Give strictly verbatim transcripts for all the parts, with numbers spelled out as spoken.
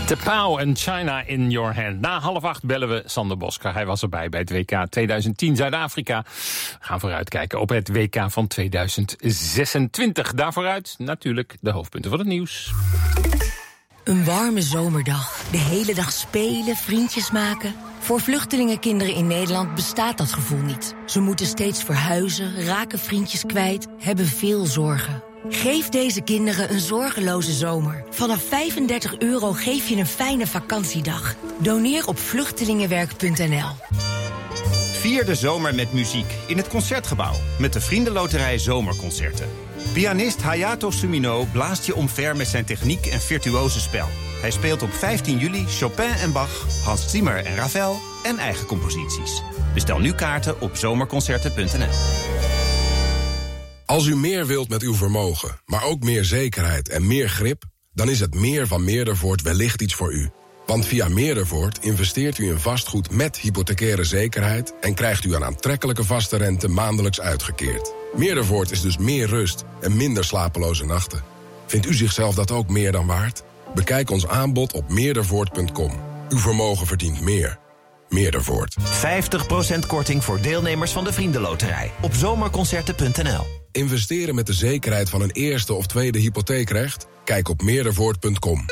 T'Pau en China in your hand. Na half acht bellen we Sander Bosker. Hij was erbij bij het W K tweeduizend tien Zuid-Afrika. We gaan vooruitkijken op het W K van tweeduizend zesentwintig. Daarvooruit natuurlijk de hoofdpunten van het nieuws. Een warme zomerdag. De hele dag spelen, vriendjes maken. Voor vluchtelingenkinderen in Nederland bestaat dat gevoel niet. Ze moeten steeds verhuizen, raken vriendjes kwijt, hebben veel zorgen. Geef deze kinderen een zorgeloze zomer. Vanaf vijfendertig euro geef je een fijne vakantiedag. Doneer op vluchtelingenwerk punt n l. Vier de zomer met muziek in het Concertgebouw. Met de Vriendenloterij Zomerconcerten. Pianist Hayato Sumino blaast je omver met zijn techniek en virtuose spel. Hij speelt op vijftien juli Chopin en Bach, Hans Zimmer en Ravel en eigen composities. Bestel nu kaarten op zomerconcerten punt n l. Als u meer wilt met uw vermogen, maar ook meer zekerheid en meer grip, dan is het meer van Meerdervoort wellicht iets voor u. Want via Meerdervoort investeert u in vastgoed met hypothecaire zekerheid en krijgt u een aantrekkelijke vaste rente maandelijks uitgekeerd. Meerdervoort is dus meer rust en minder slapeloze nachten. Vindt u zichzelf dat ook meer dan waard? Bekijk ons aanbod op meerdervoort punt com. Uw vermogen verdient meer. Meerdervoort. vijftig procent korting voor deelnemers van de Vriendenloterij op zomerconcerten punt n l. Investeren met de zekerheid van een eerste of tweede hypotheekrecht? Kijk op meerdervoort punt com.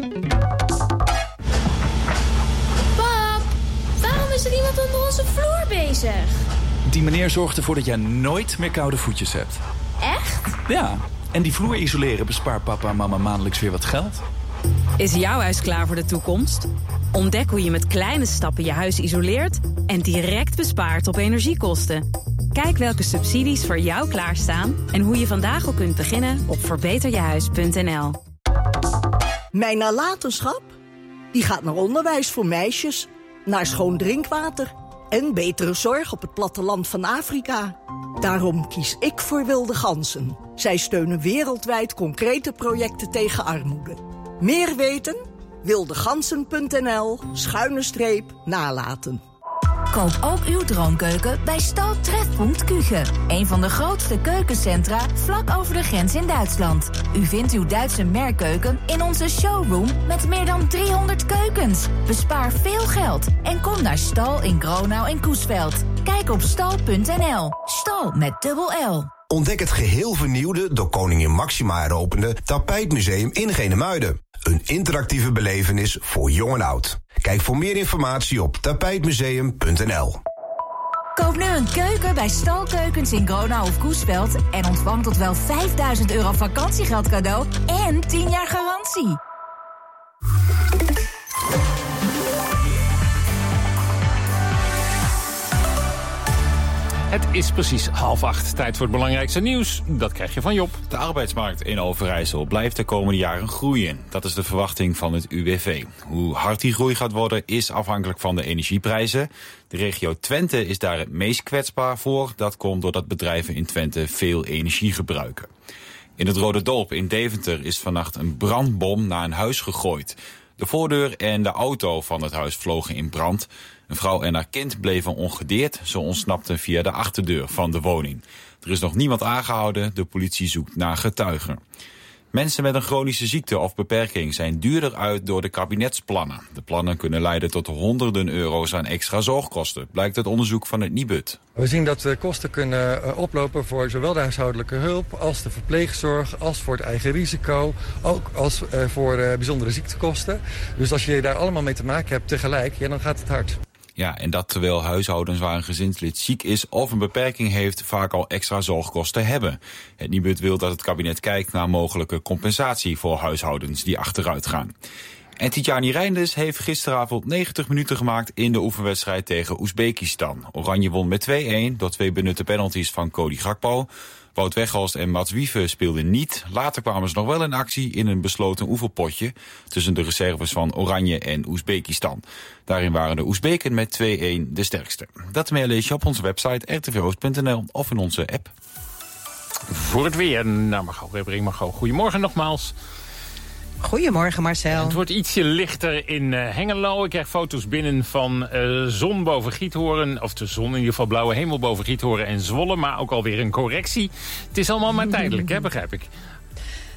Pap, waarom is er iemand onder onze vloer bezig? Die meneer zorgt ervoor dat jij nooit meer koude voetjes hebt. Echt? Ja, en die vloer isoleren bespaart papa en mama maandelijks weer wat geld. Is jouw huis klaar voor de toekomst? Ontdek hoe je met kleine stappen je huis isoleert en direct bespaart op energiekosten. Kijk welke subsidies voor jou klaarstaan en hoe je vandaag al kunt beginnen op verbeter je huis punt n l. Mijn nalatenschap? Die gaat naar onderwijs voor meisjes, naar schoon drinkwater en betere zorg op het platteland van Afrika. Daarom kies ik voor Wilde Ganzen. Zij steunen wereldwijd concrete projecten tegen armoede. Meer weten? wildegansen punt n l schuine streep nalaten. Koop ook uw droomkeuken bij Stal Trefpunt Küche. Een van de grootste keukencentra vlak over de grens in Duitsland. U vindt uw Duitse merkkeuken in onze showroom met meer dan driehonderd keukens. Bespaar veel geld en kom naar Stal in Gronau en Coesveld. Kijk op stal punt n l. Stal met dubbel L. Ontdek het geheel vernieuwde, door koningin Máxima heropende Tapijtmuseum in Genemuiden. Een interactieve belevenis voor jong en oud. Kijk voor meer informatie op tapijtmuseum punt n l. Koop nu een keuken bij Stalkeukens in Gronau of Coesveld en ontvang tot wel vijfduizend euro vakantiegeld cadeau en tien jaar garantie. Het is precies half acht. Tijd voor het belangrijkste nieuws. Dat krijg je van Job. De arbeidsmarkt in Overijssel blijft de komende jaren groeien. Dat is de verwachting van het U W V. Hoe hard die groei gaat worden is afhankelijk van de energieprijzen. De regio Twente is daar het meest kwetsbaar voor. Dat komt doordat bedrijven in Twente veel energie gebruiken. In het Rode Dorp in Deventer is vannacht een brandbom naar een huis gegooid. De voordeur en de auto van het huis vlogen in brand. Een vrouw en haar kind bleven ongedeerd. Ze ontsnapten via de achterdeur van de woning. Er is nog niemand aangehouden. De politie zoekt naar getuigen. Mensen met een chronische ziekte of beperking zijn duurder uit door de kabinetsplannen. De plannen kunnen leiden tot honderden euro's aan extra zorgkosten, blijkt uit onderzoek van het Nibud. We zien dat de kosten kunnen oplopen voor zowel de huishoudelijke hulp als de verpleegzorg, als voor het eigen risico, ook als voor bijzondere ziektekosten. Dus als je daar allemaal mee te maken hebt tegelijk, ja, dan gaat het hard. Ja, en dat terwijl huishoudens waar een gezinslid ziek is of een beperking heeft vaak al extra zorgkosten hebben. Het Nibud wil dat het kabinet kijkt naar mogelijke compensatie voor huishoudens die achteruit gaan. En Tijani Reinders heeft gisteravond negentig minuten gemaakt in de oefenwedstrijd tegen Oezbekistan. Oranje won met twee-een door twee benutte penalties van Cody Gakpo. Wout Weghorst en Mats Wiever speelden niet. Later kwamen ze nog wel in actie in een besloten oefenpotje tussen de reserves van Oranje en Oezbekistan. Daarin waren de Oezbeken met twee-een de sterkste. Dat meer lees je op onze website r t v oost punt n l of in onze app. Voor het weer, nou Margot Webbering, Margot, goedemorgen nogmaals. Goedemorgen Marcel. Het wordt ietsje lichter in uh, Hengelo. Ik krijg foto's binnen van uh, zon boven Giethoorn. Of de zon, in ieder geval blauwe hemel boven Giethoorn en Zwolle. Maar ook alweer een correctie. Het is allemaal maar tijdelijk, hè, begrijp ik.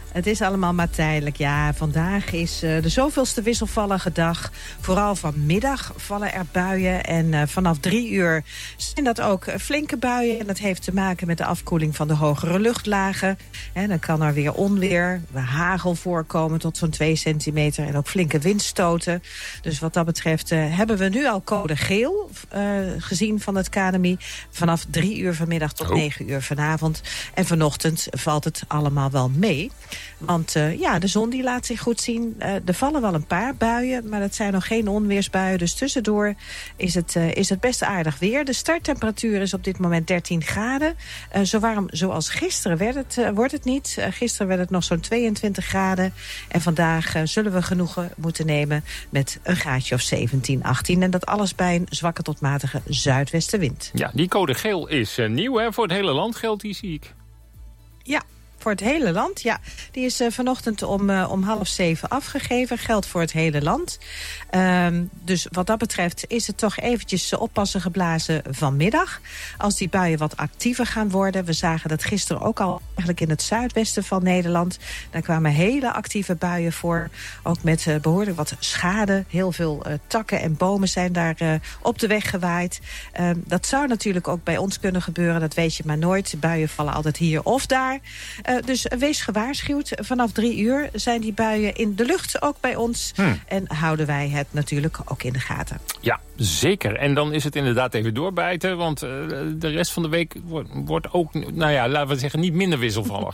Het is allemaal maar tijdelijk. Ja, vandaag is uh, de zoveelste wisselvallige dag. Vooral vanmiddag vallen er buien. En uh, vanaf drie uur zijn dat ook uh, flinke buien. En dat heeft te maken met de afkoeling van de hogere luchtlagen. En dan kan er weer onweer, hagel voorkomen tot zo'n twee centimeter. En ook flinke windstoten. Dus wat dat betreft uh, hebben we nu al code geel uh, gezien van het K N M I. Vanaf drie uur vanmiddag tot negen uur vanavond. En vanochtend valt het allemaal wel mee. Want uh, ja, de zon die laat zich goed zien. Uh, er vallen wel een paar buien, maar dat zijn nog geen onweersbuien. Dus tussendoor is het, uh, is het best aardig weer. De starttemperatuur is op dit moment dertien graden. Uh, zo warm zoals gisteren werd het, uh, wordt het niet. Uh, gisteren werd het nog zo'n tweeëntwintig graden. En vandaag uh, zullen we genoegen moeten nemen met een graadje of zeventien, achttien. En dat alles bij een zwakke tot matige zuidwestenwind. Ja, die code geel is uh, nieuw, hè? Voor het hele land geldt die, zie ik. Ja. Voor het hele land, ja. Die is uh, vanochtend om, uh, om half zeven afgegeven. Geldt voor het hele land. Um, dus wat dat betreft is het toch eventjes uh, oppassen geblazen vanmiddag. Als die buien wat actiever gaan worden. We zagen dat gisteren ook al eigenlijk in het zuidwesten van Nederland. Daar kwamen hele actieve buien voor. Ook met uh, behoorlijk wat schade. Heel veel uh, takken en bomen zijn daar uh, op de weg gewaaid. Um, dat zou natuurlijk ook bij ons kunnen gebeuren. Dat weet je maar nooit. De buien vallen altijd hier of daar. Uh, dus wees gewaarschuwd. Vanaf drie uur zijn die buien in de lucht, ook bij ons. Hmm. En houden wij het natuurlijk ook in de gaten. Ja, zeker. En dan is het inderdaad even doorbijten. Want uh, de rest van de week wordt, wordt ook, nou ja, laten we zeggen, niet minder wisselvallig.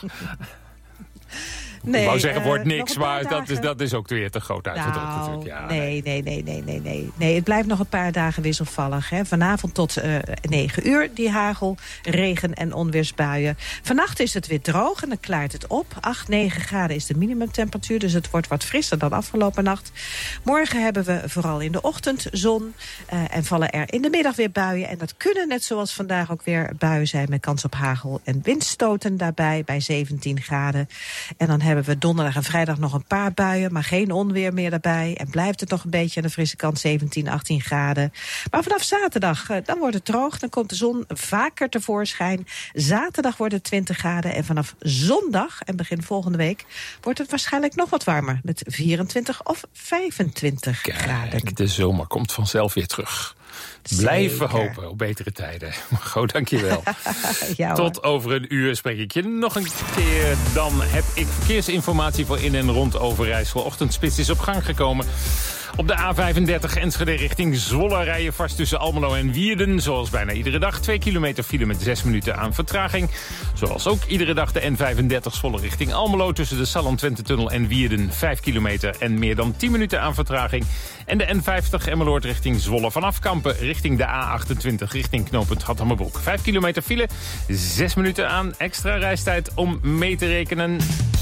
Nee, ik wou zeggen, wordt uh, niks, maar dat is, dat is ook weer te groot uitgedrukt nou, natuurlijk. Ja, nee, nee, nee, nee, nee, nee. Nee, het blijft nog een paar dagen wisselvallig. Hè. Vanavond tot uh, negen uur die hagel, regen en onweersbuien. Vannacht is het weer droog en dan klaart het op. acht, negen graden is de minimumtemperatuur, dus het wordt wat frisser dan afgelopen nacht. Morgen hebben we vooral in de ochtend zon uh, en vallen er in de middag weer buien. En dat kunnen net zoals vandaag ook weer buien zijn met kans op hagel en windstoten daarbij bij zeventien graden. En dan hebben we donderdag en vrijdag nog een paar buien, maar geen onweer meer daarbij. En blijft het nog een beetje aan de frisse kant, zeventien, achttien graden. Maar vanaf zaterdag, dan wordt het droog. Dan komt de zon vaker tevoorschijn. Zaterdag wordt het twintig graden. En vanaf zondag en begin volgende week wordt het waarschijnlijk nog wat warmer. Met vierentwintig of vijfentwintig Kijk, graden. De zomer komt vanzelf weer terug. Blijven Zeker. hopen op betere tijden. Goed, dankjewel. ja, Tot over een uur spreek ik je nog een keer. Dan heb ik verkeersinformatie voor in en rond Overijssel. Ochtendspits is op gang gekomen. Op de A vijfendertig Enschede richting Zwolle rijden vast tussen Almelo en Wierden. Zoals bijna iedere dag. Twee kilometer file met zes minuten aan vertraging. Zoals ook iedere dag de N vijfendertig Zwolle richting Almelo. Tussen de Salland-Twente-tunnel en Wierden. Vijf kilometer en meer dan tien minuten aan vertraging. En de N vijftig Emmeloord richting Zwolle. Vanaf Kampen richting de A achtentwintig richting knooppunt Hattemerbroek. Vijf kilometer file, zes minuten aan extra reistijd om mee te rekenen.